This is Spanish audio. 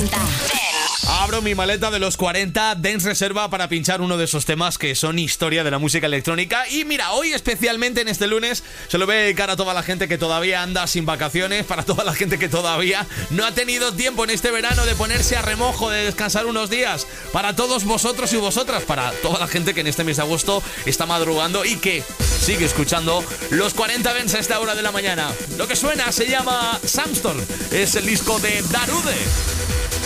40. Abro mi maleta de los 40 Dance Reserva para pinchar uno de esos temas que son historia de la música electrónica. Y mira, hoy especialmente en este lunes se lo ve cara a toda la gente que todavía anda sin vacaciones, para toda la gente que todavía no ha tenido tiempo en este verano de ponerse a remojo, de descansar unos días. Para todos vosotros y vosotras, para toda la gente que en este mes de agosto está madrugando y que sigue escuchando los 40 Dance a esta hora de la mañana. Lo que suena se llama Sandstorm, es el disco de Darude.